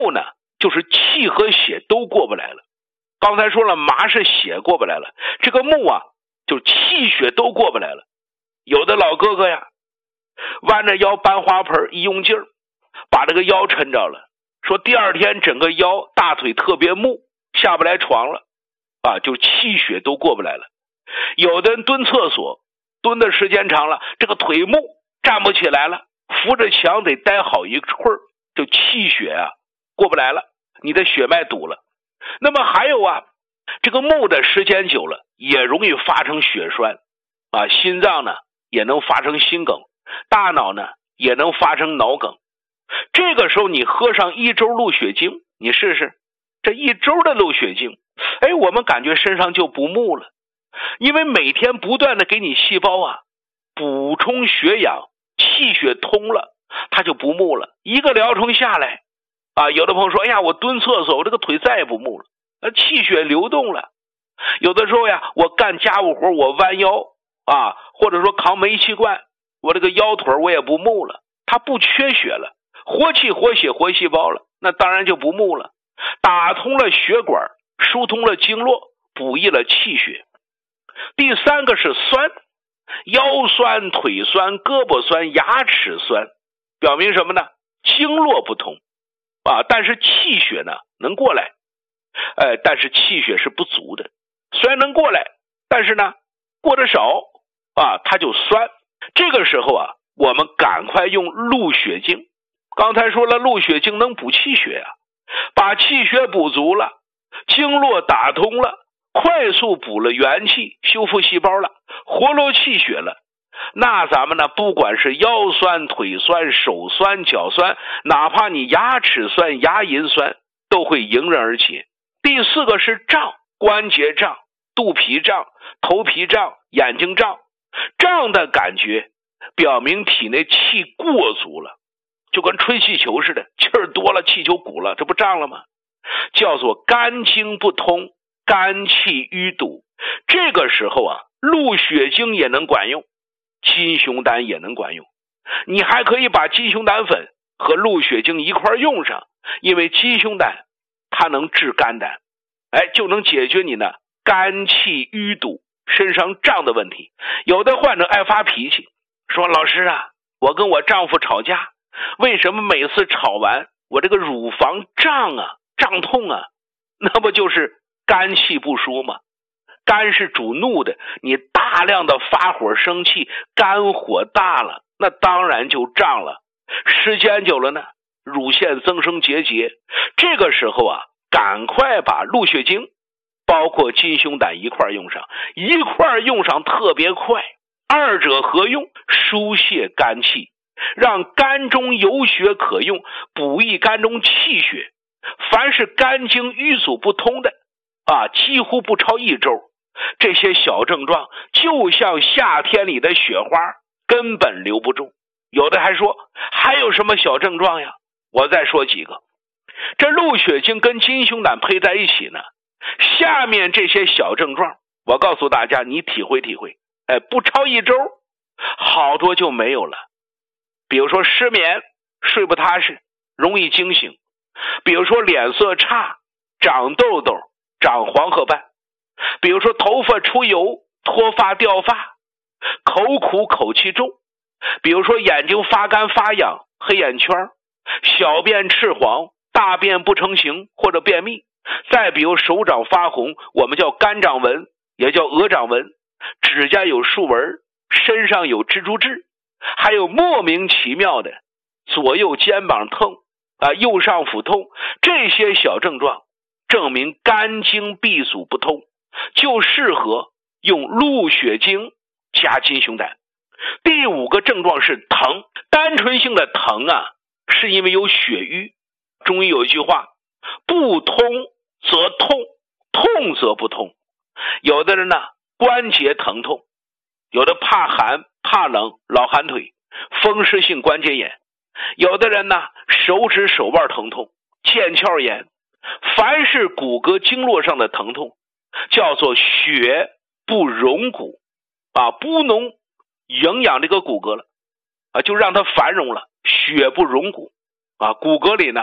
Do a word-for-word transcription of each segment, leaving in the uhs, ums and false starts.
木呢，就是气和血都过不来了。刚才说了，麻是血过不来了，这个木啊，就是气血都过不来了。有的老哥哥呀，弯着腰搬花盆，一用劲儿，把这个腰抻着了，说第二天整个腰大腿特别木，下不来床了啊，就气血都过不来了。有的人蹲厕所蹲的时间长了，这个腿木站不起来了，扶着墙得待好一会儿，就气血啊过不来了，你的血脉堵了。那么还有啊，这个木的时间久了也容易发生血栓啊，心脏呢也能发生心梗，大脑呢也能发生脑梗。这个时候你喝上一周鹿血精，你试试这一周的鹿血精，哎，我们感觉身上就不木了，因为每天不断的给你细胞啊补充血氧，气血通了，它就不木了。一个疗程下来啊，有的朋友说，哎呀，我蹲厕所，我这个腿再也不木了，气血流动了。有的时候呀，我干家务活，我弯腰啊，或者说扛煤气罐，我这个腰腿我也不木了，它不缺血了，活气活血活细胞了，那当然就不木了。打通了血管，疏通了经络，补益了气血。第三个是酸，腰酸、腿酸、胳膊酸、牙齿酸，表明什么呢？经络不通啊，但是气血呢能过来，呃，但是气血是不足的，虽然能过来，但是呢过得少啊，它就酸。这个时候啊，我们赶快用鹿血精。刚才说了，鹿血精能补气血啊，把气血补足了，经络打通了，快速补了元气，修复细胞了，活络气血了，那咱们呢，不管是腰酸、腿酸、手酸、脚酸，哪怕你牙齿酸、牙龈酸，都会迎刃而解。第四个是胀，关节胀、肚皮胀、头皮胀、眼睛胀。胀的感觉表明体内气过足了，就跟吹气球似的，气儿多了，气球鼓了，这不胀了吗？叫做肝经不通，肝气淤堵。这个时候啊，鹿血精也能管用，金熊胆也能管用。你还可以把金熊胆粉和鹿血精一块用上，因为金熊胆它能治肝胆，哎，就能解决你呢肝气淤堵、身上胀的问题。有的患者爱发脾气，说老师啊，我跟我丈夫吵架，为什么每次吵完我这个乳房胀啊、胀痛啊？那不就是肝气不舒吗？肝是主怒的，你大量的发火生气，肝火大了，那当然就胀了。时间久了呢，乳腺增生结节。这个时候啊，赶快把鹿血精包括金熊胆一块用上，一块用上特别快，二者合用，疏泄肝气，让肝中有血可用，补益肝中气血。凡是肝经淤阻不通的啊，几乎不超一周。这些小症状就像夏天里的雪花，根本留不住。有的还说还有什么小症状呀？我再说几个。这鹿血精跟金熊胆配在一起呢，下面这些小症状我告诉大家，你体会体会，哎，不超一周好多就没有了。比如说失眠，睡不踏实，容易惊醒；比如说脸色差，长痘痘，长黄褐斑；比如说头发出油，脱发掉发，口苦口气重；比如说眼睛发干发痒，黑眼圈，小便赤黄，大便不成形或者便秘；再比如手掌发红，我们叫肝掌纹，也叫鹅掌纹；指甲有竖纹，身上有蜘蛛痣；还有莫名其妙的左右肩膀疼啊，右上腹痛。这些小症状证明肝经闭阻不通，就适合用鹿血精加金熊胆。第五个症状是疼，单纯性的疼啊，是因为有血瘀。中医有一句话，不通则痛，痛则不通。有的人呢关节疼痛，有的怕寒怕冷，老寒腿，风湿性关节炎；有的人呢手指手腕疼痛，腱鞘炎。凡是骨骼经络上的疼痛，叫做血不容骨啊，不能营养这个骨骼了啊，就让它繁荣了，血不容骨啊，骨骼里呢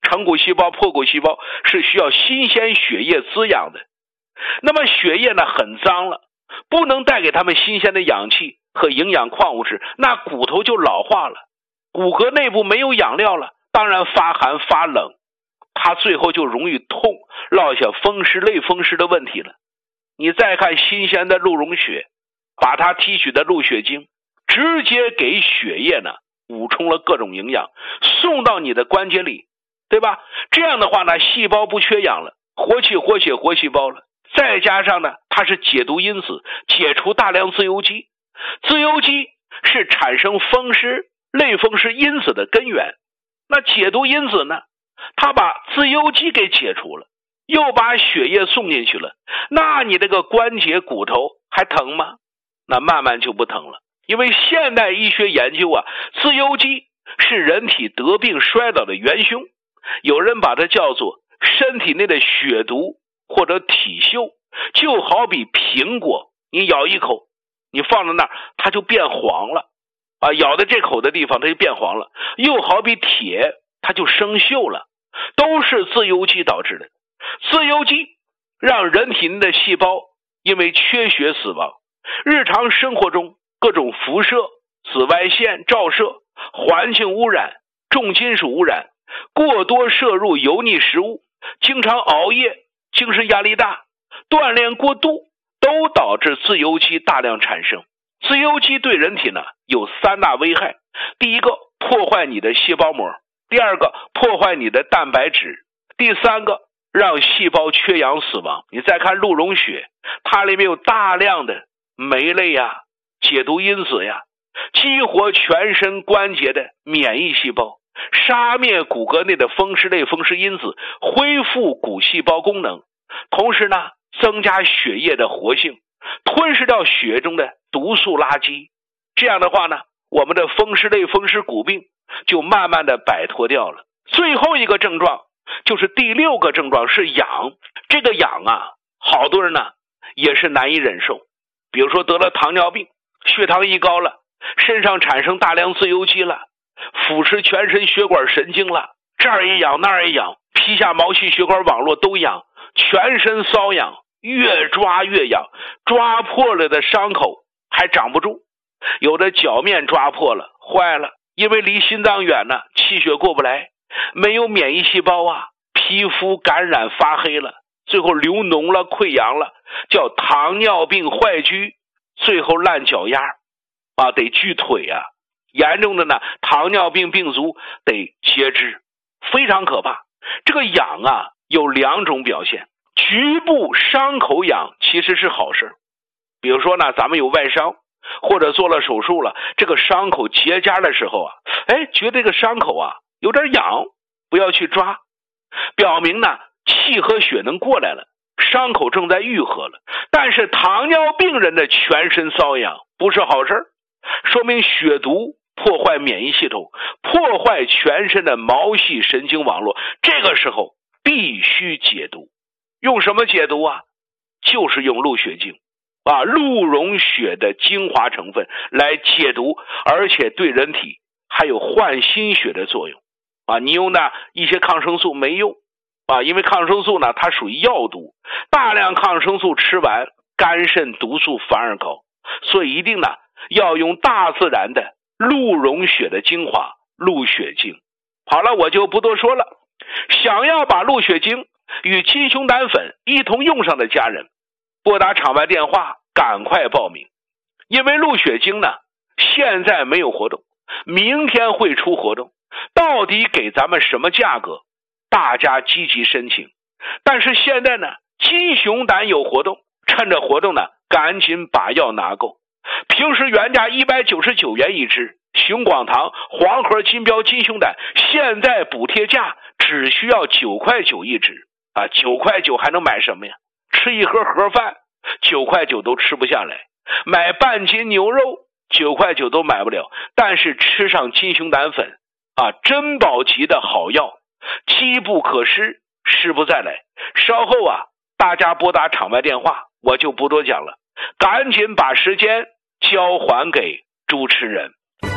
成骨细胞、破骨细胞是需要新鲜血液滋养的。那么血液呢很脏了，不能带给他们新鲜的氧气和营养矿物质，那骨头就老化了，骨骼内部没有养料了，当然发寒发冷，它最后就容易痛，落下风湿类风湿的问题了。你再看新鲜的鹿茸血，把它提取的鹿血精直接给血液呢补充了各种营养，送到你的关节里，对吧？这样的话呢，细胞不缺氧了，活气活血活细胞了。再加上呢，它是解毒因子，解除大量自由基。自由基是产生风湿类风湿因子的根源。那解毒因子呢，它把自由基给解除了，又把血液送进去了，那你这个关节骨头还疼吗？那慢慢就不疼了。因为现代医学研究啊，自由基是人体得病衰老的元凶，有人把它叫做身体内的血毒或者体锈，就好比苹果，你咬一口，你放在那儿它就变黄了啊，咬的这口的地方它就变黄了，又好比铁，它就生锈了，都是自由基导致的。自由基让人体内的细胞因为缺血死亡。日常生活中各种辐射、紫外线照射、环境污染、重金属污染、过多摄入油腻食物、经常熬夜、精神压力大、锻炼过度，都导致自由基大量产生。自由基对人体呢有三大危害：第一个，破坏你的细胞膜；第二个，破坏你的蛋白质；第三个，让细胞缺氧死亡。你再看鹿茸血，它里面有大量的酶类呀、解毒因子呀，激活全身关节的免疫细胞，杀灭骨骼内的风湿类风湿因子，恢复骨细胞功能，同时呢增加血液的活性，吞噬掉血中的毒素垃圾。这样的话呢，我们的风湿类风湿骨病就慢慢的摆脱掉了。最后一个症状就是第六个症状是痒。这个痒啊，好多人呢也是难以忍受。比如说得了糖尿病，血糖一高了，身上产生大量自由基了，腐蚀全身血管神经了，这儿也痒那儿也痒，皮下毛细血管网络都痒，全身瘙痒，越抓越痒，抓破了的伤口还长不住，有的脚面抓破了，坏了，因为离心脏远呢，气血过不来，没有免疫细胞啊，皮肤感染发黑了，最后流脓了，溃疡了，叫糖尿病坏疽，最后烂脚丫啊，得锯腿啊，严重的呢，糖尿病病足得截肢，非常可怕。这个痒啊有两种表现，局部伤口痒其实是好事，比如说呢，咱们有外伤或者做了手术了，这个伤口结痂的时候啊，哎，觉得这个伤口啊有点痒，不要去抓，表明呢气和血能过来了，伤口正在愈合了。但是糖尿病人的全身瘙痒不是好事，说明血毒破坏免疫系统，破坏全身的毛细神经网络，这个时候必须解毒。用什么解毒啊？就是用鹿血精啊，鹿茸血的精华成分来解毒，而且对人体还有换心血的作用啊。你用的一些抗生素没用啊，因为抗生素呢它属于药毒，大量抗生素吃完肝肾毒素反而高，所以一定呢要用大自然的鹿茸血的精华，鹿血精。好了，我就不多说了。想要把鹿血精与金熊胆粉一同用上的家人，拨打场外电话赶快报名。因为鹿血精呢现在没有活动，明天会出活动，到底给咱们什么价格，大家积极申请。但是现在呢金熊胆有活动，趁着活动呢赶紧把药拿够。平时原价一百九十九元一支，熊广堂黄盒金标金熊胆现在补贴价只需要九块九一支啊，九块九还能买什么呀？吃一盒盒饭九块九都吃不下来，买半斤牛肉九块九都买不了，但是吃上金熊胆粉啊，珍宝级的好药，机不可失，失不再来。稍后啊大家拨打场外电话，我就不多讲了，赶紧把时间交还给主持人。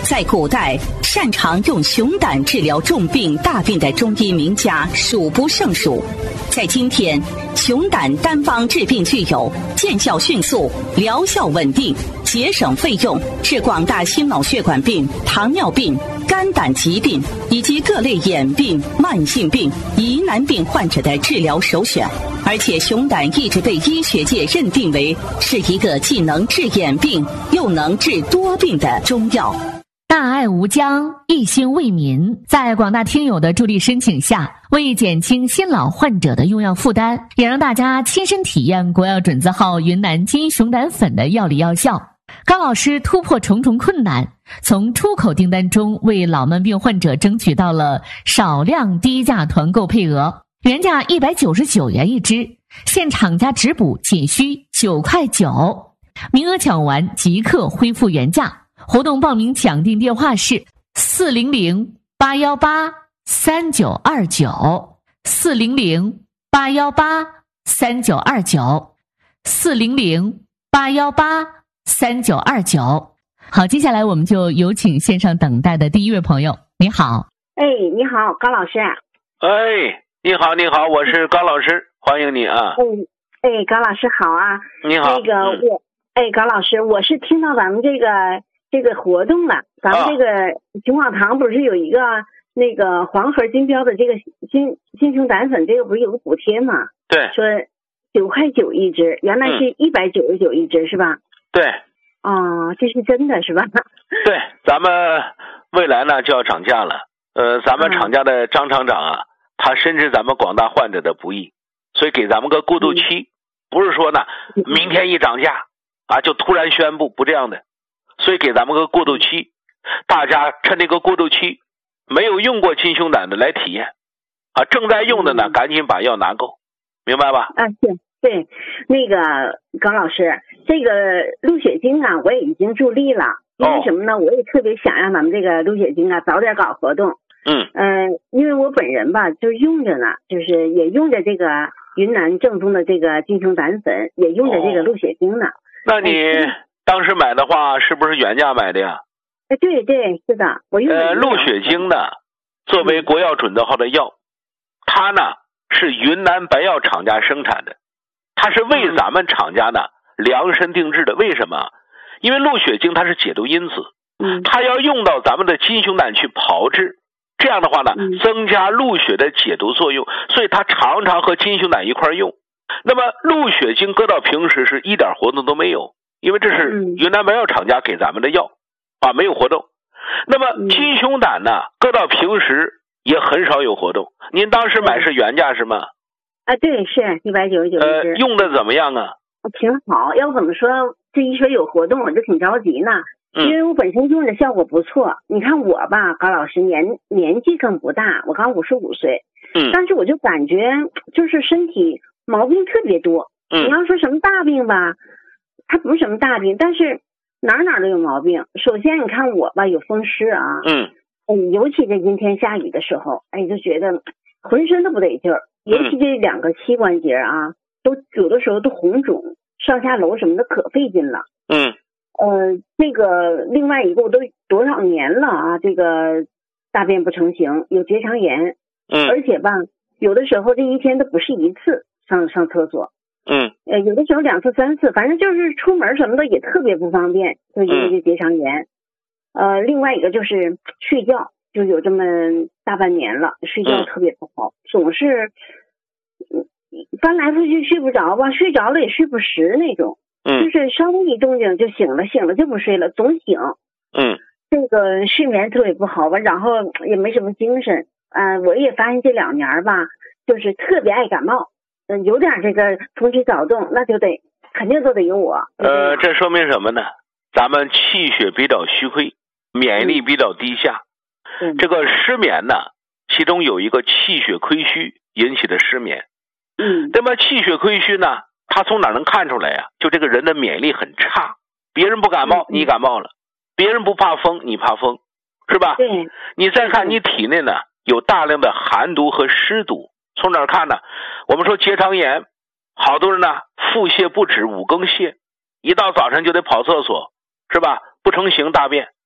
在古代，擅长用熊胆治疗重病大病的中医名家数不胜数。在今天，熊胆单方治病具有见效迅速、疗效稳定、节省费用，是广大心脑血管病、糖尿病、肝胆疾病以及各类眼病、慢性病、疑难病患者的治疗首选。而且熊胆一直被医学界认定为是一个既能治眼病又能治多病的中药。 大爱无疆，一心为民，在广大听友的助力申请下，为减轻心老患者的用药负担，也让大家亲身体验国药准字号云南金熊胆粉的药理药效。高老师突破重重困难，从出口订单中为老慢病患者争取到了少量低价团购配额，原价一百九十九元一支，现厂家直补仅需九块九，名额抢完即刻恢复原价。活动报名抢订电话是四零零八幺八三九二九，四零零八幺八三九二九，四零零八幺八三九二九。好，接下来我们就有请线上等待的第一位朋友。你好。 哎，你好，高老师。 哎，你好，你好，我是高老师，欢迎你啊。 嗯，哎，高老师好啊。 你好。 那个、嗯、我，哎，高老师，我是听到咱们这个这个活动了，咱们这个秦皇堂不是有一个那个黄盒金标的这个金金熊胆粉，这个不是有个补贴吗？ 对。 说九块九一支，原来是一百九十九一支、嗯、是吧？ 对。 哦，这是真的是吧？ 对，咱们未来呢就要涨价了。呃，咱们厂家的张厂长啊，嗯、他深知咱们广大患者的不易，所以给咱们个过渡期，嗯、不是说呢明天一涨价啊就突然宣布，不这样的。所以给咱们个过渡期，大家趁这个过渡期，没有用过金熊胆的来体验，啊，正在用的呢，赶紧把药拿够，明白吧？ 啊，对对，那个高老师，这个鹿血精啊，我也已经助力了，因为什么呢？哦、我也特别想让咱们这个鹿血精啊早点搞活动。 嗯。 呃，因为我本人吧，就用着呢，就是也用着这个云南正宗的这个金熊胆粉，也用着这个鹿血精呢。哦、 那你？哎当时买的话是不是原价买的呀？ 哎，对对，是的，我用呃，鹿血精呢，作为国药准字号的药，嗯、它呢是云南白药厂家生产的，它是为咱们厂家呢、嗯、量身定制的。为什么？因为鹿血精它是解毒因子， 嗯， 它要用到咱们的金熊胆去炮制，这样的话呢， 嗯、 增加鹿血的解毒作用，所以它常常和金熊胆一块用。那么鹿血精搁到平时是一点活动都没有。因为这是云南白药厂家给咱们的药、嗯、啊，没有活动。那么金熊胆呢，搁到平时也很少有活动。您当时买是原价是吗？ 啊，对，是一百九十九一支。 呃，用的怎么样啊？ 挺好。要不怎么说这一说有活动，我就挺着急呢。 嗯、 因为我本身用的效果不错。你看我吧，高老师年年纪更不大，我刚五十五岁。 嗯。 但是我就感觉就是身体毛病特别多。 嗯。 你要说什么大病吧？它不是什么大病，但是哪哪都有毛病。首先你看我吧，有风湿啊， 嗯， 嗯，尤其在阴天下雨的时候，哎，就觉得浑身都不得劲儿，尤其这两个膝关节啊，都有的时候都红肿，上下楼什么的可费劲了。 嗯， 呃，这个另外一个我都多少年了啊，这个大便不成形，有结肠炎， 嗯， 而且吧，有的时候这一天都不是一次上上厕所。 嗯， 呃，有的时候两次三次，反正就是出门什么的也特别不方便，就因为这结肠炎。嗯、呃，另外一个就是睡觉，就有这么大半年了，睡觉特别不好，嗯、总是翻来覆去睡不着吧，睡着了也睡不实那种。 嗯， 就是稍微一动静就醒了，醒了就不睡了，总醒。 嗯， 这个睡眠特别不好吧，然后也没什么精神。嗯、呃，我也发现这两年吧，就是特别爱感冒。嗯，有点这个风吹草动，那就得肯定都得有我。 呃，这说明什么呢？咱们气血比较虚亏，免疫力比较低下。 嗯、 这个失眠呢，其中有一个气血亏虚引起的失眠。 嗯。 那么气血亏虚呢，它从哪能看出来呀、啊？就这个人的免疫力很差，别人不感冒，嗯、你感冒了；别人不怕风，你怕风，是吧？ 对。 你再看你体内呢，有大量的寒毒和湿毒。从哪儿看呢？我们说结肠炎，好多人呢腹泻不止，五更泻，一到早晨就得跑厕所，是吧？不成形大便，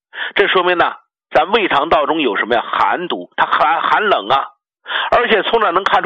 这说明呢，咱胃肠道中有什么呀？寒毒，它寒寒冷啊，而且从哪能看出